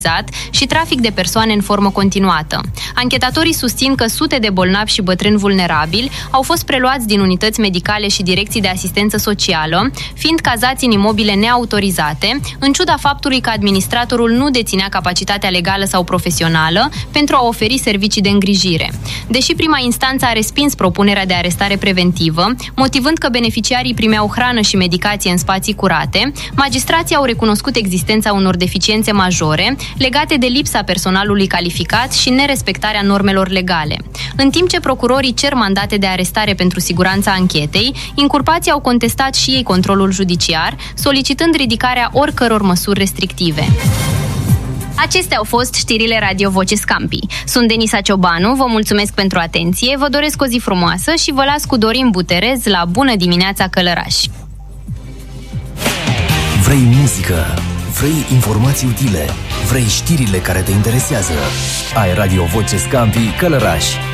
și trafic de persoane în formă continuată. Anchetatorii susțin că sute de bolnavi și bătrâni vulnerabili au fost preluați din unități medicale și direcții de asistență socială, fiind cazați în imobile neautorizate, în ciuda faptului că administratorul nu deținea capacitatea legală sau profesională pentru a oferi servicii de îngrijire. Deși prima instanță a respins propunerea de arestare preventivă, motivând că beneficiarii primeau hrană și medicație în spații curate, magistrații au recunoscut existența unor deficiențe majore legate de lipsa personalului calificat și nerespectarea normelor legale. În timp ce procurorii cer mandate de arestare pentru siguranța anchetei, inculpații au contestat și ei controlul judiciar, solicitând ridicarea oricăror măsuri restrictive. Acestea au fost știrile Radio Voce Scampi. Sunt Denisa Ciobanu, vă mulțumesc pentru atenție, vă doresc o zi frumoasă și vă las cu Dorin Buterez la Bună dimineața Călăraș. Vrei muzică? Vrei informații utile? Vrei știrile care te interesează? Ai Radio Voce Scampi Călăraș.